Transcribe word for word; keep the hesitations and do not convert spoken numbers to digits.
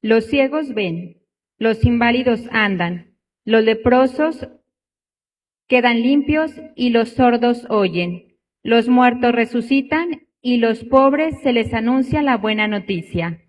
Los ciegos ven, los inválidos andan, los leprosos quedan limpios y los sordos oyen. Los muertos resucitan y los pobres se les anuncia la buena noticia.